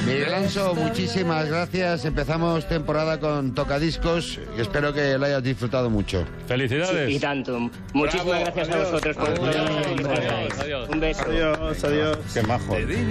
Miguel Anso, muchísimas gracias. Empezamos temporada con Tocadiscos y espero que lo hayas disfrutado mucho. Felicidades. Sí, y tanto. Muchísimas gracias a vosotros por todo. Adiós. Un beso. Adiós. Qué majo.